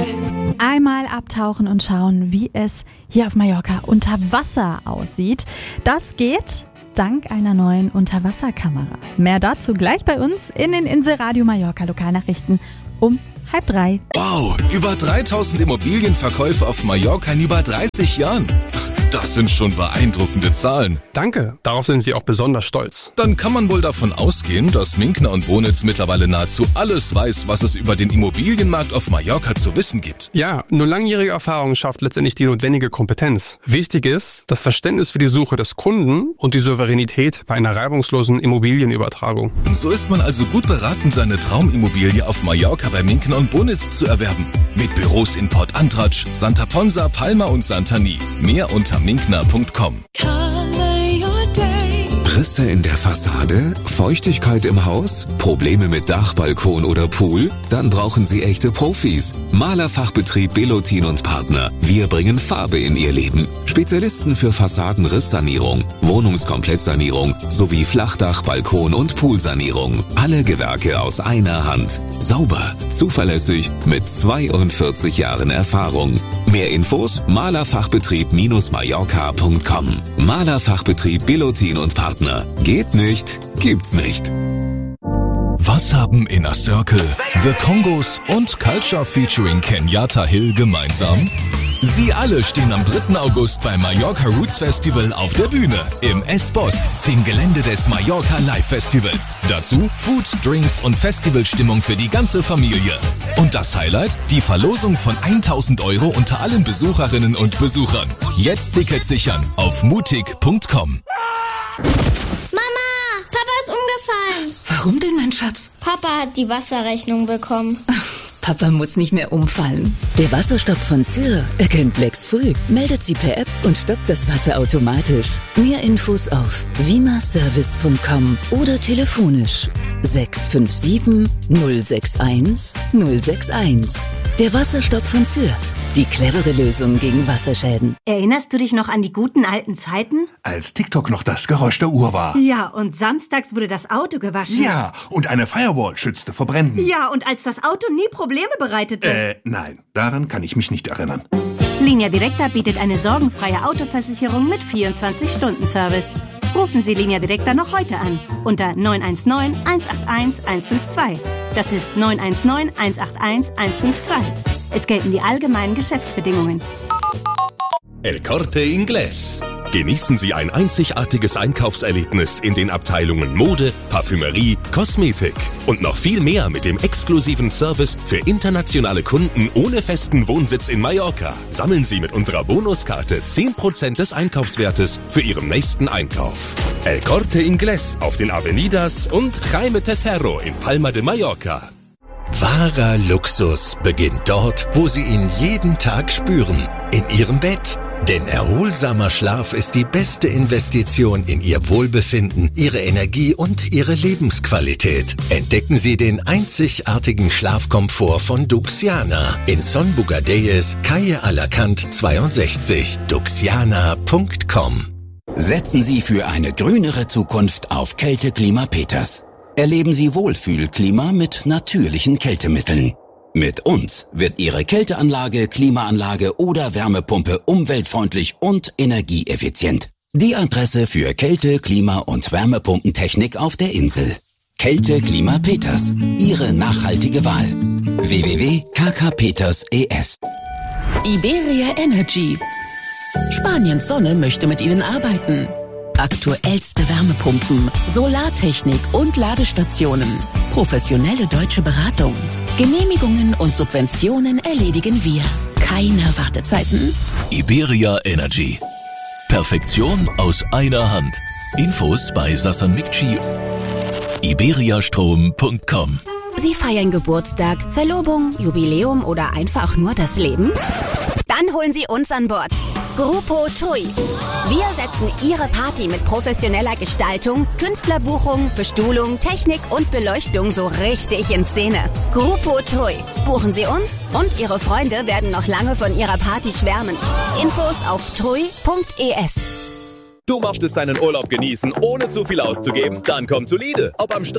Einmal abtauchen und schauen, wie es hier auf Mallorca unter Wasser aussieht. Das geht dank einer neuen Unterwasserkamera. Mehr dazu gleich bei uns in den Inselradio Mallorca Lokalnachrichten um 2:30. Wow, über 3000 Immobilienverkäufe auf Mallorca in über 30 Jahren. Das sind schon beeindruckende Zahlen. Danke, darauf sind wir auch besonders stolz. Dann kann man wohl davon ausgehen, dass Minkner und Bonitz mittlerweile nahezu alles weiß, was es über den Immobilienmarkt auf Mallorca zu wissen gibt. Ja, nur langjährige Erfahrung schafft letztendlich die notwendige Kompetenz. Wichtig ist das Verständnis für die Suche des Kunden und die Souveränität bei einer reibungslosen Immobilienübertragung. So ist man also gut beraten, seine Traumimmobilie auf Mallorca bei Minkner und Bonitz zu erwerben. Mit Büros in Port Antratsch, Santa Ponsa, Palma und Santani. Mehr unter minkner.com. Risse in der Fassade? Feuchtigkeit im Haus? Probleme mit Dach, Balkon oder Pool? Dann brauchen Sie echte Profis. Malerfachbetrieb Belotin und Partner. Wir bringen Farbe in Ihr Leben. Spezialisten für Fassadenrisssanierung, Wohnungskomplettsanierung sowie Flachdach, Balkon und Poolsanierung. Alle Gewerke aus einer Hand. Sauber, zuverlässig, mit 42 Jahren Erfahrung. Mehr Infos malerfachbetrieb-mallorca.com. Malerfachbetrieb Belotin und Partner. Geht nicht, gibt's nicht. Was haben Inner Circle, The Congos und Culture featuring Kenyatta Hill gemeinsam? Sie alle stehen am 3. August beim Mallorca Roots Festival auf der Bühne im S-Bosque, dem Gelände des Mallorca Live Festivals. Dazu Food, Drinks und Festivalstimmung für die ganze Familie. Und das Highlight? Die Verlosung von 1.000 € unter allen Besucherinnen und Besuchern. Jetzt Tickets sichern auf mutig.com. Mama, Papa ist umgefallen. Warum denn, mein Schatz? Papa hat die Wasserrechnung bekommen. Papa muss nicht mehr umfallen. Der Wasserstopp von Syr erkennt Blacks früh, meldet sie per App und stoppt das Wasser automatisch. Mehr Infos auf vimaservice.com oder telefonisch 657 061 061. Der Wasserstopp von Syr. Die clevere Lösung gegen Wasserschäden. Erinnerst du dich noch an die guten alten Zeiten? Als TikTok noch das Geräusch der Uhr war. Ja, und samstags wurde das Auto gewaschen. Ja, und eine Firewall schützte vor Bränden. Ja, und als das Auto nie Probleme bereitete. Nein, daran kann ich mich nicht erinnern. Linia Directa bietet eine sorgenfreie Autoversicherung mit 24-Stunden-Service. Rufen Sie Linia Directa noch heute an unter 919 181 152. Das ist 919 181 152. Es gelten die allgemeinen Geschäftsbedingungen. El Corte Inglés. Genießen Sie ein einzigartiges Einkaufserlebnis in den Abteilungen Mode, Parfümerie, Kosmetik und noch viel mehr mit dem exklusiven Service für internationale Kunden ohne festen Wohnsitz in Mallorca. Sammeln Sie mit unserer Bonuskarte 10% des Einkaufswertes für Ihren nächsten Einkauf. El Corte Inglés auf den Avenidas und Jaime Tercero in Palma de Mallorca. Wahrer Luxus beginnt dort, wo Sie ihn jeden Tag spüren. In Ihrem Bett. Denn erholsamer Schlaf ist die beste Investition in Ihr Wohlbefinden, Ihre Energie und Ihre Lebensqualität. Entdecken Sie den einzigartigen Schlafkomfort von Duxiana in Son Bugadeyes, Calle Alacant 62. Duxiana.com. Setzen Sie für eine grünere Zukunft auf Kälteklima Peters. Erleben Sie Wohlfühlklima mit natürlichen Kältemitteln. Mit uns wird Ihre Kälteanlage, Klimaanlage oder Wärmepumpe umweltfreundlich und energieeffizient. Die Adresse für Kälte-, Klima- und Wärmepumpentechnik auf der Insel. Kälte Klima Peters. Ihre nachhaltige Wahl. www.kkpeters.es. Iberia Energy. Spaniens Sonne möchte mit Ihnen arbeiten. Aktuellste Wärmepumpen, Solartechnik und Ladestationen. Professionelle deutsche Beratung. Genehmigungen und Subventionen erledigen wir. Keine Wartezeiten. Iberia Energy. Perfektion aus einer Hand. Infos bei Sassan Mikci. iberiastrom.com. Sie feiern Geburtstag, Verlobung, Jubiläum oder einfach nur das Leben? Dann holen Sie uns an Bord. Grupo TUI. Wir setzen Ihre Party mit professioneller Gestaltung, Künstlerbuchung, Bestuhlung, Technik und Beleuchtung so richtig in Szene. Grupo TUI. Buchen Sie uns und Ihre Freunde werden noch lange von Ihrer Party schwärmen. Infos auf tui.es. Du möchtest deinen Urlaub genießen, ohne zu viel auszugeben? Dann komm zu Lide. Ob am